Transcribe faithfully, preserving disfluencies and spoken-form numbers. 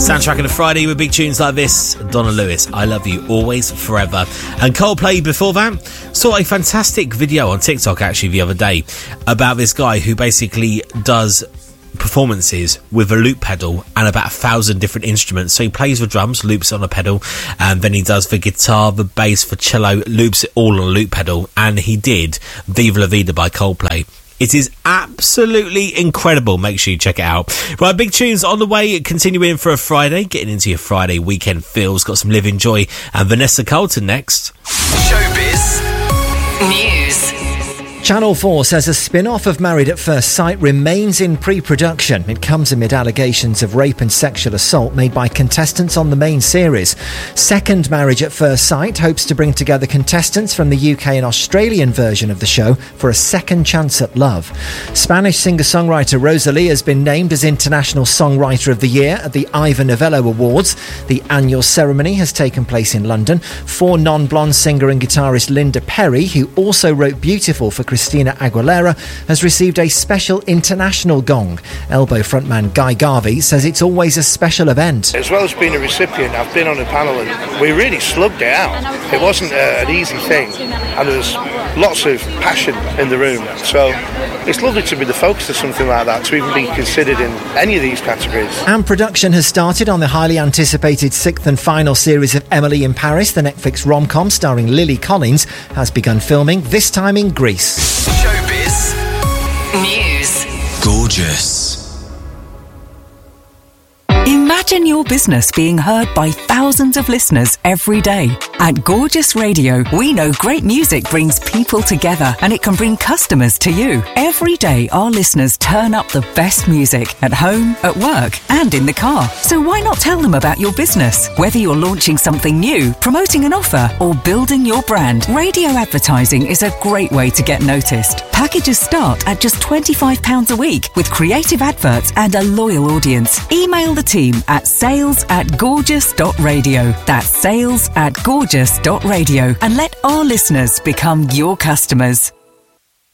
Soundtrack of the Friday with big tunes like this. Donna Lewis, I Love You Always Forever. And Coldplay before that. Saw a fantastic video on TikTok actually the other day about this guy who basically does performances with a loop pedal and about a thousand different instruments. So he plays the drums, loops on a pedal, and then he does the guitar, the bass, the cello, loops it all on a loop pedal. And he did Viva La Vida by Coldplay. It is absolutely incredible. Make sure you check it out. Right, big tunes on the way, continuing for a Friday, getting into your Friday weekend feels. Got some Living Joy and Vanessa Carlton next. Showbiz News. Channel four says a spin-off of Married at First Sight remains in pre-production. It comes amid allegations of rape and sexual assault made by contestants on the main series. Second Marriage at First Sight hopes to bring together contestants from the U K and Australian version of the show for a second chance at love. Spanish singer-songwriter Rosalía has been named as International Songwriter of the Year at the Ivor Novello Awards. The annual ceremony has taken place in London. For non-blonde singer and guitarist Linda Perry, who also wrote Beautiful for Christina Aguilera, has received a special international gong. Elbow frontman Guy Garvey says it's always a special event. As well as being a recipient, I've been on a panel and we really slugged it out. It wasn't a, an easy thing, and there was lots of passion in the room. So it's lovely to be the focus of something like that, to even be considered in any of these categories. And production has started on the highly anticipated sixth and final series of Emily in Paris. The Netflix rom-com starring Lily Collins has begun filming, this time in Greece. Showbiz News. Gorgeous. Imagine your business being heard by thousands of listeners every day. At Gorgeous Radio, we know great music brings people together and it can bring customers to you. Every day, our listeners turn up the best music at home, at work, and in the car. So why not tell them about your business? Whether you're launching something new, promoting an offer, or building your brand, radio advertising is a great way to get noticed. Packages start at just twenty-five pounds a week with creative adverts and a loyal audience. Email the team at sales at gorgeous dot radio. That's sales at gorgeous dot radio. And let our listeners become your customers.